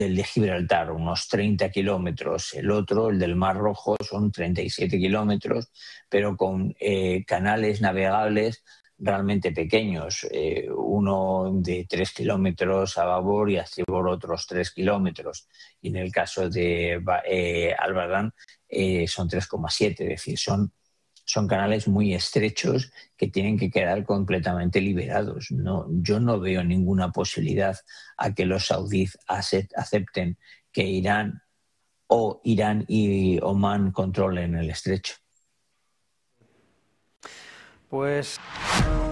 el de Gibraltar, unos 30 kilómetros. El otro, el del Mar Rojo, son 37 kilómetros, pero con canales navegables realmente pequeños. Uno de 3 kilómetros a babor y a estribor otros 3 kilómetros. Y en el caso de Albarrán son 3,7, es decir, son canales muy estrechos que tienen que quedar completamente liberados. Yo no veo ninguna posibilidad a que los saudíes acepten que Irán y Omán controlen el estrecho. Pues